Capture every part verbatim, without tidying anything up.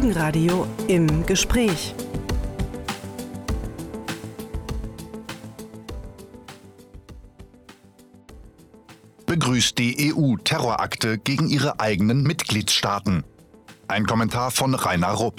Folgenradio im Gespräch. Begrüßt die E U Terrorakte gegen ihre eigenen Mitgliedstaaten. Ein Kommentar von Rainer Rupp.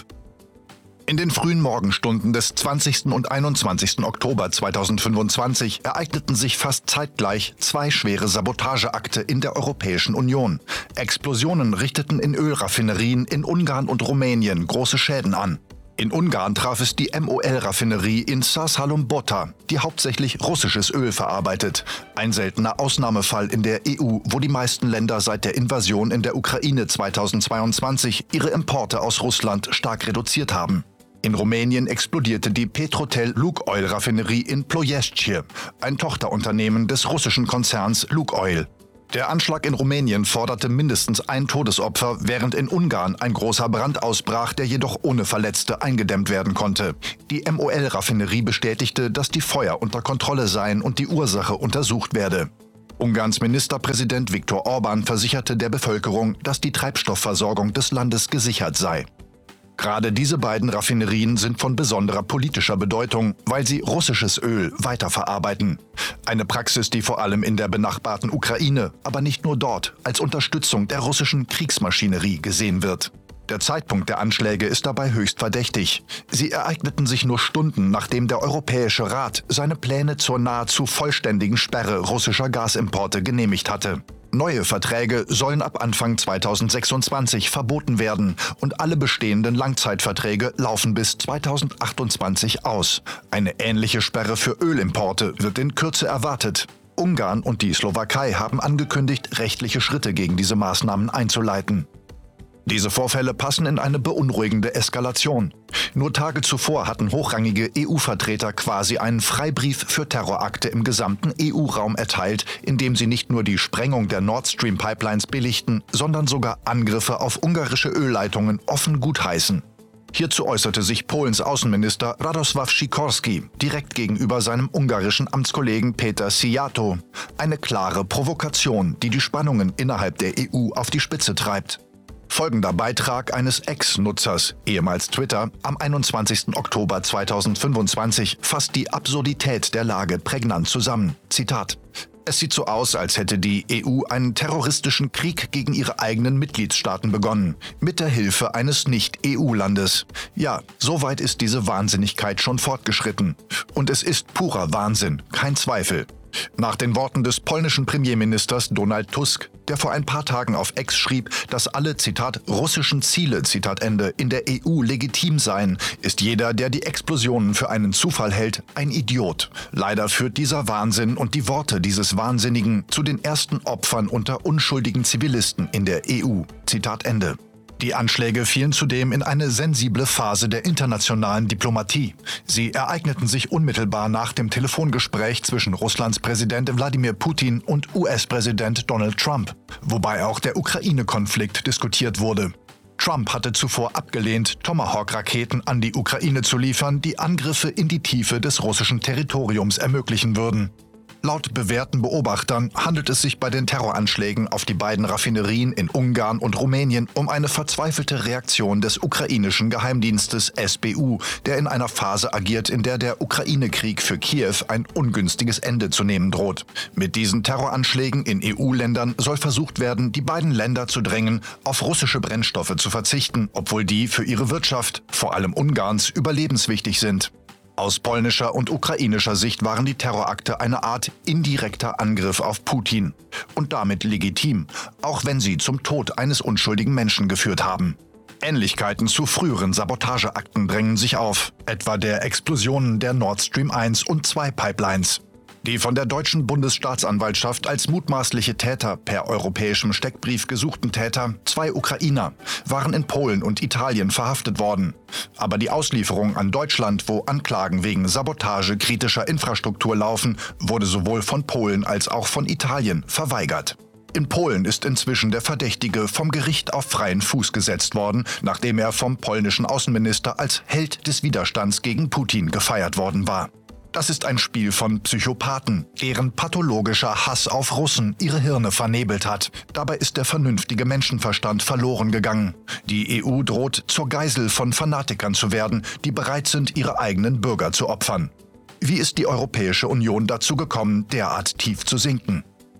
In den frühen Morgenstunden des zwanzigsten und einundzwanzigsten Oktober zweitausendfünfundzwanzig ereigneten sich fast zeitgleich zwei schwere Sabotageakte in der Europäischen Union. Explosionen richteten in Ölraffinerien in Ungarn und Rumänien große Schäden an. In Ungarn traf es die M O L-Raffinerie in Százhalombatta, die hauptsächlich russisches Öl verarbeitet. Ein seltener Ausnahmefall in der E U, wo die meisten Länder seit der Invasion in der Ukraine zweitausendzweiundzwanzig ihre Importe aus Russland stark reduziert haben. In Rumänien explodierte die Petrotel Lukoil-Raffinerie in Ploiești, ein Tochterunternehmen des russischen Konzerns Lukoil. Der Anschlag in Rumänien forderte mindestens ein Todesopfer, während in Ungarn ein großer Brand ausbrach, der jedoch ohne Verletzte eingedämmt werden konnte. Die M O L-Raffinerie bestätigte, dass die Feuer unter Kontrolle seien und die Ursache untersucht werde. Ungarns Ministerpräsident Viktor Orbán versicherte der Bevölkerung, dass die Treibstoffversorgung des Landes gesichert sei. Gerade diese beiden Raffinerien sind von besonderer politischer Bedeutung, weil sie russisches Öl weiterverarbeiten. Eine Praxis, die vor allem in der benachbarten Ukraine, aber nicht nur dort, als Unterstützung der russischen Kriegsmaschinerie gesehen wird. Der Zeitpunkt der Anschläge ist dabei höchst verdächtig. Sie ereigneten sich nur Stunden, nachdem der Europäische Rat seine Pläne zur nahezu vollständigen Sperre russischer Gasimporte genehmigt hatte. Neue Verträge sollen ab Anfang zweitausendsechsundzwanzig verboten werden und alle bestehenden Langzeitverträge laufen bis zweitausendachtundzwanzig aus. Eine ähnliche Sperre für Ölimporte wird in Kürze erwartet. Ungarn und die Slowakei haben angekündigt, rechtliche Schritte gegen diese Maßnahmen einzuleiten. Diese Vorfälle passen in eine beunruhigende Eskalation. Nur Tage zuvor hatten hochrangige E U-Vertreter quasi einen Freibrief für Terrorakte im gesamten E U-Raum erteilt, indem sie nicht nur die Sprengung der Nord Stream-Pipelines billigten, sondern sogar Angriffe auf ungarische Ölleitungen offen gutheißen. Hierzu äußerte sich Polens Außenminister Radosław Sikorski direkt gegenüber seinem ungarischen Amtskollegen Péter Szijjártó. Eine klare Provokation, die die Spannungen innerhalb der E U auf die Spitze treibt. Folgender Beitrag eines Ex-Nutzers, ehemals Twitter, am einundzwanzigsten Oktober zweitausendfünfundzwanzig fasst die Absurdität der Lage prägnant zusammen. Zitat: Es sieht so aus, als hätte die E U einen terroristischen Krieg gegen ihre eigenen Mitgliedstaaten begonnen, mit der Hilfe eines Nicht-E U-Landes. Ja, so weit ist diese Wahnsinnigkeit schon fortgeschritten. Und es ist purer Wahnsinn, kein Zweifel. Nach den Worten des polnischen Premierministers Donald Tusk, der vor ein paar Tagen auf X schrieb, dass alle, Zitat, russischen Ziele, Zitat Ende, in der E U legitim seien, ist jeder, der die Explosionen für einen Zufall hält, ein Idiot. Leider führt dieser Wahnsinn und die Worte dieses Wahnsinnigen zu den ersten Opfern unter unschuldigen Zivilisten in der E U. Zitat Ende. Die Anschläge fielen zudem in eine sensible Phase der internationalen Diplomatie. Sie ereigneten sich unmittelbar nach dem Telefongespräch zwischen Russlands Präsident Wladimir Putin und U S-Präsident Donald Trump, wobei auch der Ukraine-Konflikt diskutiert wurde. Trump hatte zuvor abgelehnt, Tomahawk-Raketen an die Ukraine zu liefern, die Angriffe in die Tiefe des russischen Territoriums ermöglichen würden. Laut bewährten Beobachtern handelt es sich bei den Terroranschlägen auf die beiden Raffinerien in Ungarn und Rumänien um eine verzweifelte Reaktion des ukrainischen Geheimdienstes S B U, der in einer Phase agiert, in der der Ukraine-Krieg für Kiew ein ungünstiges Ende zu nehmen droht. Mit diesen Terroranschlägen in E U-Ländern soll versucht werden, die beiden Länder zu drängen, auf russische Brennstoffe zu verzichten, obwohl die für ihre Wirtschaft, vor allem Ungarns, überlebenswichtig sind. Aus polnischer und ukrainischer Sicht waren die Terrorakte eine Art indirekter Angriff auf Putin und damit legitim, auch wenn sie zum Tod eines unschuldigen Menschen geführt haben. Ähnlichkeiten zu früheren Sabotageakten drängen sich auf, etwa der Explosionen der Nord Stream eins und zwei Pipelines. Die von der deutschen Bundesstaatsanwaltschaft als mutmaßliche Täter per europäischem Steckbrief gesuchten Täter, zwei Ukrainer, waren in Polen und Italien verhaftet worden. Aber die Auslieferung an Deutschland, wo Anklagen wegen Sabotage kritischer Infrastruktur laufen, wurde sowohl von Polen als auch von Italien verweigert. In Polen ist inzwischen der Verdächtige vom Gericht auf freien Fuß gesetzt worden, nachdem er vom polnischen Außenminister als Held des Widerstands gegen Putin gefeiert worden war. Das ist ein Spiel von Psychopathen, deren pathologischer Hass auf Russen ihre Hirne vernebelt hat. Dabei ist der vernünftige Menschenverstand verloren gegangen. Die E U droht, zur Geisel von Fanatikern zu werden, die bereit sind, ihre eigenen Bürger zu opfern. Wie ist die Europäische Union dazu gekommen, derart tief zu sinken?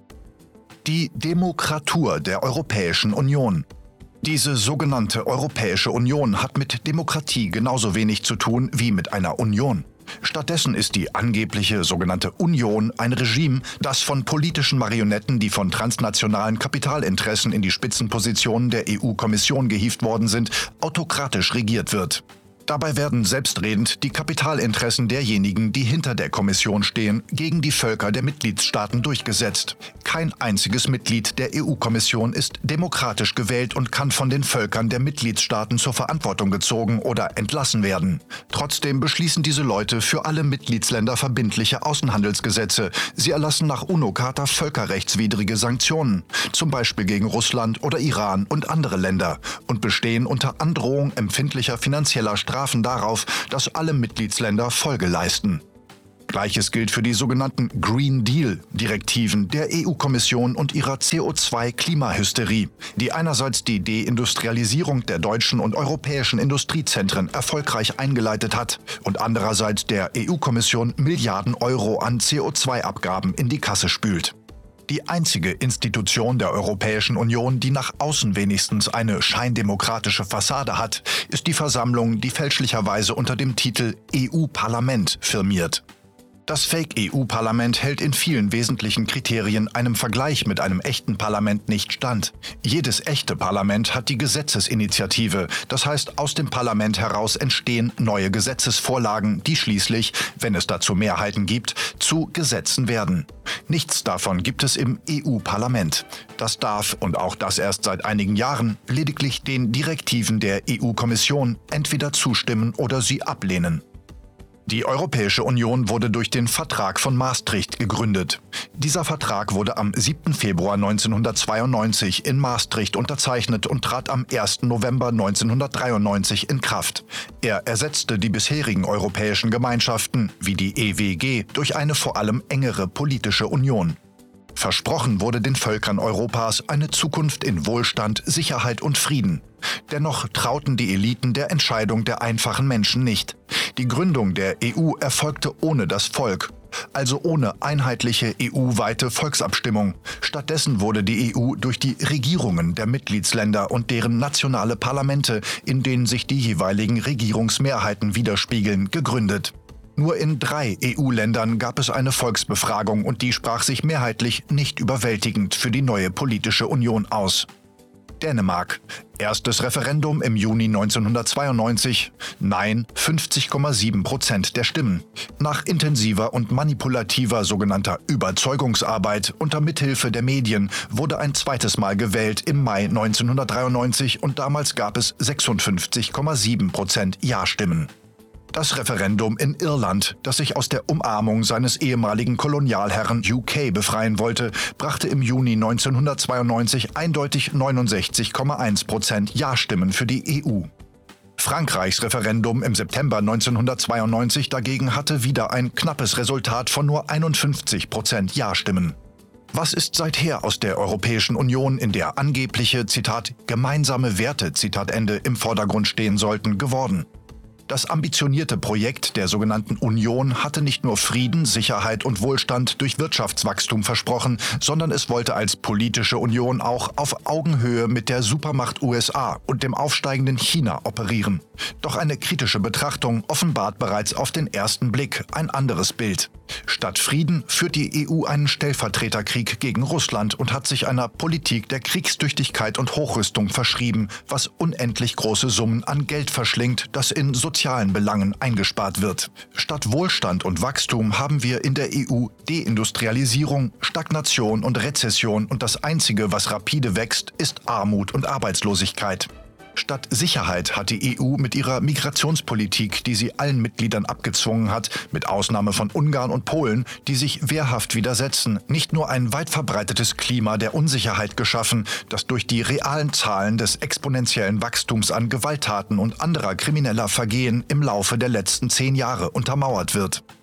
Die Demokratur der Europäischen Union. Diese sogenannte Europäische Union hat mit Demokratie genauso wenig zu tun wie mit einer Union. Stattdessen ist die angebliche sogenannte Union ein Regime, das von politischen Marionetten, die von transnationalen Kapitalinteressen in die Spitzenpositionen der E U-Kommission gehievt worden sind, autokratisch regiert wird. Dabei werden selbstredend die Kapitalinteressen derjenigen, die hinter der Kommission stehen, gegen die Völker der Mitgliedstaaten durchgesetzt. Kein einziges Mitglied der E U-Kommission ist demokratisch gewählt und kann von den Völkern der Mitgliedstaaten zur Verantwortung gezogen oder entlassen werden. Trotzdem beschließen diese Leute für alle Mitgliedsländer verbindliche Außenhandelsgesetze. Sie erlassen nach UNO-Charta völkerrechtswidrige Sanktionen, zum Beispiel gegen Russland oder Iran und andere Länder, und bestehen unter Androhung empfindlicher finanzieller Strafen darauf, dass alle Mitgliedsländer Folge leisten. Gleiches gilt für die sogenannten Green Deal-Direktiven der E U-Kommission und ihrer C O zwei Klimahysterie, die einerseits die Deindustrialisierung der deutschen und europäischen Industriezentren erfolgreich eingeleitet hat und andererseits der E U-Kommission Milliarden Euro an C O zwei Abgaben in die Kasse spült. Die einzige Institution der Europäischen Union, die nach außen wenigstens eine scheindemokratische Fassade hat, ist die Versammlung, die fälschlicherweise unter dem Titel E U-Parlament firmiert. Das Fake-E U-Parlament hält in vielen wesentlichen Kriterien einem Vergleich mit einem echten Parlament nicht stand. Jedes echte Parlament hat die Gesetzesinitiative, das heißt, aus dem Parlament heraus entstehen neue Gesetzesvorlagen, die schließlich, wenn es dazu Mehrheiten gibt, zu Gesetzen werden. Nichts davon gibt es im E U-Parlament. Das darf, und auch das erst seit einigen Jahren, lediglich den Direktiven der E U-Kommission entweder zustimmen oder sie ablehnen. Die Europäische Union wurde durch den Vertrag von Maastricht gegründet. Dieser Vertrag wurde am siebten Februar neunzehnhundertzweiundneunzig in Maastricht unterzeichnet und trat am ersten November neunzehnhundertdreiundneunzig in Kraft. Er ersetzte die bisherigen europäischen Gemeinschaften, wie die E W G, durch eine vor allem engere politische Union. Versprochen wurde den Völkern Europas eine Zukunft in Wohlstand, Sicherheit und Frieden. Dennoch trauten die Eliten der Entscheidung der einfachen Menschen nicht. Die Gründung der E U erfolgte ohne das Volk, also ohne einheitliche E U-weite Volksabstimmung. Stattdessen wurde die E U durch die Regierungen der Mitgliedsländer und deren nationale Parlamente, in denen sich die jeweiligen Regierungsmehrheiten widerspiegeln, gegründet. Nur in drei E U-Ländern gab es eine Volksbefragung und die sprach sich mehrheitlich nicht überwältigend für die neue politische Union aus. Dänemark. Erstes Referendum im Juni neunzehnhundertzweiundneunzig. Nein, fünfzig Komma sieben Prozent der Stimmen. Nach intensiver und manipulativer sogenannter Überzeugungsarbeit unter Mithilfe der Medien wurde ein zweites Mal gewählt im Mai neunzehnhundertdreiundneunzig und damals gab es sechsundfünfzig Komma sieben Prozent Ja-Stimmen. Das Referendum in Irland, das sich aus der Umarmung seines ehemaligen Kolonialherren U K befreien wollte, brachte im Juni neunzehnhundertzweiundneunzig eindeutig neunundsechzig Komma eins Prozent Ja-Stimmen für die E U. Frankreichs Referendum im September neunzehnhundertzweiundneunzig dagegen hatte wieder ein knappes Resultat von nur einundfünfzig Prozent Ja-Stimmen. Was ist seither aus der Europäischen Union, in der angebliche, Zitat, gemeinsame Werte, Zitat Ende, im Vordergrund stehen sollten, geworden? Das ambitionierte Projekt der sogenannten Union hatte nicht nur Frieden, Sicherheit und Wohlstand durch Wirtschaftswachstum versprochen, sondern es wollte als politische Union auch auf Augenhöhe mit der Supermacht U S A und dem aufsteigenden China operieren. Doch eine kritische Betrachtung offenbart bereits auf den ersten Blick ein anderes Bild. Statt Frieden führt die E U einen Stellvertreterkrieg gegen Russland und hat sich einer Politik der Kriegstüchtigkeit und Hochrüstung verschrieben, was unendlich große Summen an Geld verschlingt, das in sozialen Belangen eingespart wird. Statt Wohlstand und Wachstum haben wir in der E U Deindustrialisierung, Stagnation und Rezession und das Einzige, was rapide wächst, ist Armut und Arbeitslosigkeit. Statt Sicherheit hat die E U mit ihrer Migrationspolitik, die sie allen Mitgliedern abgezwungen hat, mit Ausnahme von Ungarn und Polen, die sich wehrhaft widersetzen, nicht nur ein weit verbreitetes Klima der Unsicherheit geschaffen, das durch die realen Zahlen des exponentiellen Wachstums an Gewalttaten und anderer krimineller Vergehen im Laufe der letzten zehn Jahre untermauert wird.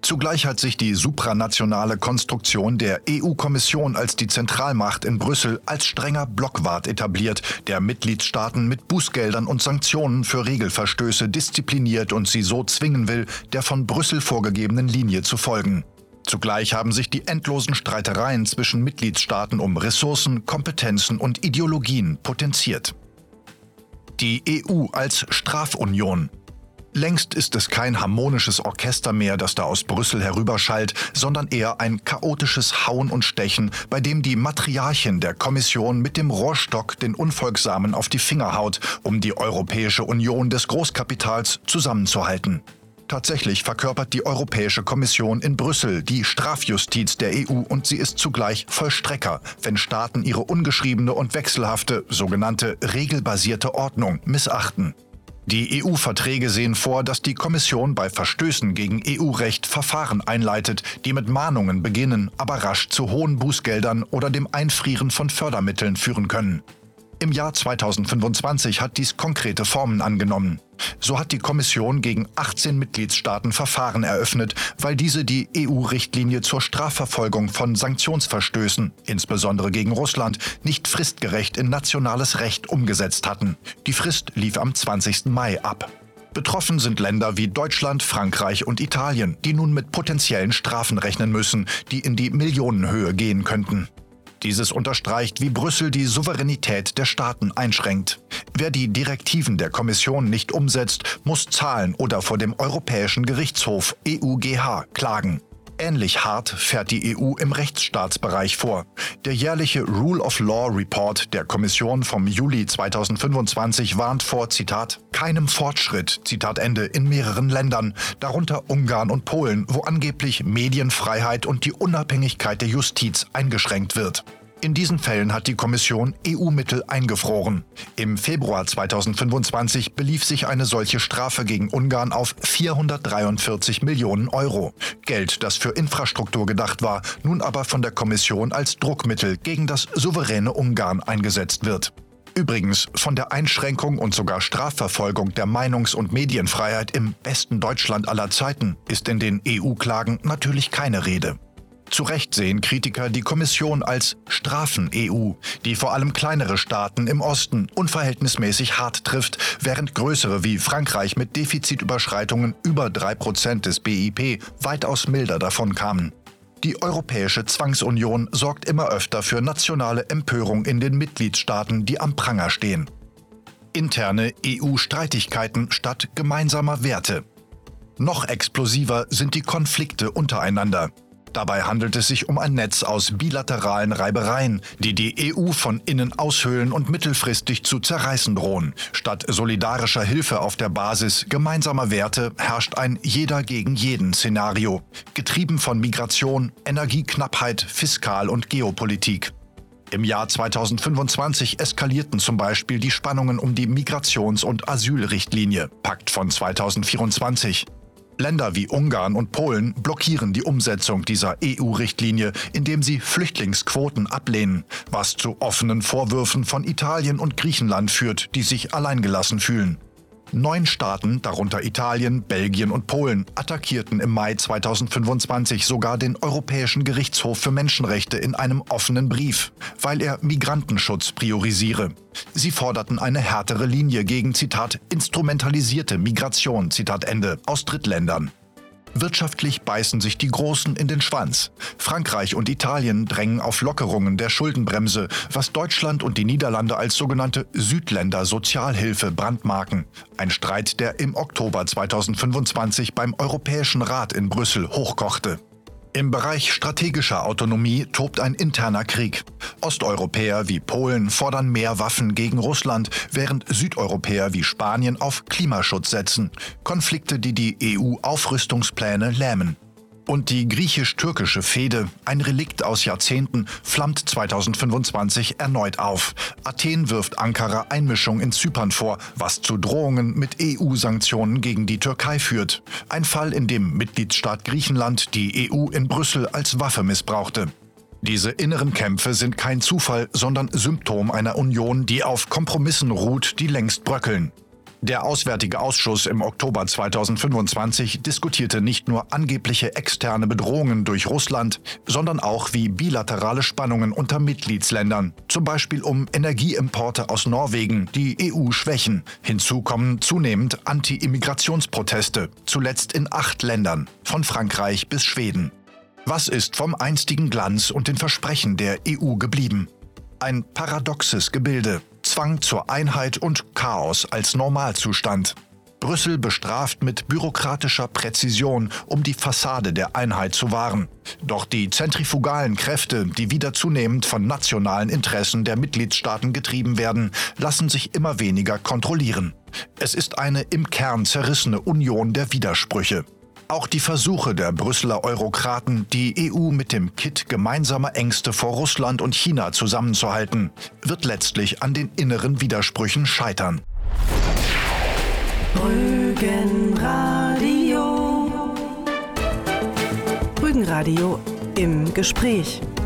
Zugleich hat sich die supranationale Konstruktion der E U-Kommission als die Zentralmacht in Brüssel als strenger Blockwart etabliert, der Mitgliedstaaten mit Bußgeldern und Sanktionen für Regelverstöße diszipliniert und sie so zwingen will, der von Brüssel vorgegebenen Linie zu folgen. Zugleich haben sich die endlosen Streitereien zwischen Mitgliedstaaten um Ressourcen, Kompetenzen und Ideologien potenziert. Die E U als Strafunion. Längst ist es kein harmonisches Orchester mehr, das da aus Brüssel herüberschallt, sondern eher ein chaotisches Hauen und Stechen, bei dem die Matriarchin der Kommission mit dem Rohrstock den Unfolgsamen auf die Finger haut, um die Europäische Union des Großkapitals zusammenzuhalten. Tatsächlich verkörpert die Europäische Kommission in Brüssel die Strafjustiz der E U und sie ist zugleich Vollstrecker, wenn Staaten ihre ungeschriebene und wechselhafte, sogenannte regelbasierte Ordnung missachten. Die E U-Verträge sehen vor, dass die Kommission bei Verstößen gegen E U-Recht Verfahren einleitet, die mit Mahnungen beginnen, aber rasch zu hohen Bußgeldern oder dem Einfrieren von Fördermitteln führen können. Im Jahr zweitausendfünfundzwanzig hat dies konkrete Formen angenommen. So hat die Kommission gegen achtzehn Mitgliedstaaten Verfahren eröffnet, weil diese die E U-Richtlinie zur Strafverfolgung von Sanktionsverstößen, insbesondere gegen Russland, nicht fristgerecht in nationales Recht umgesetzt hatten. Die Frist lief am zwanzigsten Mai ab. Betroffen sind Länder wie Deutschland, Frankreich und Italien, die nun mit potenziellen Strafen rechnen müssen, die in die Millionenhöhe gehen könnten. Dieses unterstreicht, wie Brüssel die Souveränität der Staaten einschränkt. Wer die Direktiven der Kommission nicht umsetzt, muss zahlen oder vor dem Europäischen Gerichtshof E U G H klagen. Ähnlich hart fährt die E U im Rechtsstaatsbereich vor. Der jährliche Rule of Law Report der Kommission vom Juli zweitausendfünfundzwanzig warnt vor, Zitat, keinem Fortschritt, Zitat Ende, in mehreren Ländern, darunter Ungarn und Polen, wo angeblich Medienfreiheit und die Unabhängigkeit der Justiz eingeschränkt wird. In diesen Fällen hat die Kommission E U-Mittel eingefroren. Im Februar zweitausendfünfundzwanzig belief sich eine solche Strafe gegen Ungarn auf vierhundertdreiundvierzig Millionen Euro. Geld, das für Infrastruktur gedacht war, nun aber von der Kommission als Druckmittel gegen das souveräne Ungarn eingesetzt wird. Übrigens, von der Einschränkung und sogar Strafverfolgung der Meinungs- und Medienfreiheit im besten Deutschland aller Zeiten ist in den E U-Klagen natürlich keine Rede. Zu Recht sehen Kritiker die Kommission als Strafen-E U, die vor allem kleinere Staaten im Osten unverhältnismäßig hart trifft, während größere wie Frankreich mit Defizitüberschreitungen über drei Prozent des B I P weitaus milder davon kamen. Die Europäische Zwangsunion sorgt immer öfter für nationale Empörung in den Mitgliedstaaten, die am Pranger stehen. Interne E U-Streitigkeiten statt gemeinsamer Werte. Noch explosiver sind die Konflikte untereinander. Dabei handelt es sich um ein Netz aus bilateralen Reibereien, die die E U von innen aushöhlen und mittelfristig zu zerreißen drohen. Statt solidarischer Hilfe auf der Basis gemeinsamer Werte herrscht ein Jeder-gegen-jeden-Szenario, getrieben von Migration, Energieknappheit, Fiskal- und Geopolitik. Im Jahr zweitausendfünfundzwanzig eskalierten zum Beispiel die Spannungen um die Migrations- und Asylrichtlinie, Pakt von zweitausendvierundzwanzig. Länder wie Ungarn und Polen blockieren die Umsetzung dieser E U-Richtlinie, indem sie Flüchtlingsquoten ablehnen, was zu offenen Vorwürfen von Italien und Griechenland führt, die sich alleingelassen fühlen. Neun Staaten, darunter Italien, Belgien und Polen, attackierten im Mai zweitausendfünfundzwanzig sogar den Europäischen Gerichtshof für Menschenrechte in einem offenen Brief, weil er Migrantenschutz priorisiere. Sie forderten eine härtere Linie gegen, Zitat, instrumentalisierte Migration, Zitat Ende, aus Drittländern. Wirtschaftlich beißen sich die Großen in den Schwanz. Frankreich und Italien drängen auf Lockerungen der Schuldenbremse, was Deutschland und die Niederlande als sogenannte Südländer-Sozialhilfe brandmarken. Ein Streit, der im Oktober zweitausendfünfundzwanzig beim Europäischen Rat in Brüssel hochkochte. Im Bereich strategischer Autonomie tobt ein interner Krieg. Osteuropäer wie Polen fordern mehr Waffen gegen Russland, während Südeuropäer wie Spanien auf Klimaschutz setzen. Konflikte, die die E U-Aufrüstungspläne lähmen. Und die griechisch-türkische Fehde, ein Relikt aus Jahrzehnten, flammt zweitausendfünfundzwanzig erneut auf. Athen wirft Ankara Einmischung in Zypern vor, was zu Drohungen mit E U-Sanktionen gegen die Türkei führt. Ein Fall, in dem Mitgliedsstaat Griechenland die E U in Brüssel als Waffe missbrauchte. Diese inneren Kämpfe sind kein Zufall, sondern Symptom einer Union, die auf Kompromissen ruht, die längst bröckeln. Der Auswärtige Ausschuss im Oktober zweitausendfünfundzwanzig diskutierte nicht nur angebliche externe Bedrohungen durch Russland, sondern auch wie bilaterale Spannungen unter Mitgliedsländern, zum Beispiel um Energieimporte aus Norwegen, die E U schwächen. Hinzu kommen zunehmend Anti-Immigrationsproteste, zuletzt in acht Ländern, von Frankreich bis Schweden. Was ist vom einstigen Glanz und den Versprechen der E U geblieben? Ein paradoxes Gebilde. Zwang zur Einheit und Chaos als Normalzustand. Brüssel bestraft mit bürokratischer Präzision, um die Fassade der Einheit zu wahren. Doch die zentrifugalen Kräfte, die wieder zunehmend von nationalen Interessen der Mitgliedstaaten getrieben werden, lassen sich immer weniger kontrollieren. Es ist eine im Kern zerrissene Union der Widersprüche. Auch die Versuche der Brüsseler Eurokraten, die E U mit dem Kitt gemeinsamer Ängste vor Russland und China zusammenzuhalten, wird letztlich an den inneren Widersprüchen scheitern. Rügenradio. Rügenradio im Gespräch.